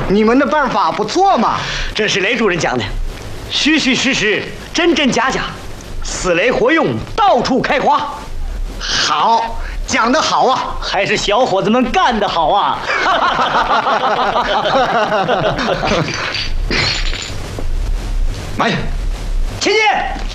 你们的办法不错嘛。 这是雷主任讲的，虚虚实实，真真假假，死雷活用，到处开花。 好，讲得好啊！ 还是小伙子们干得好啊！ 慢些， 前进。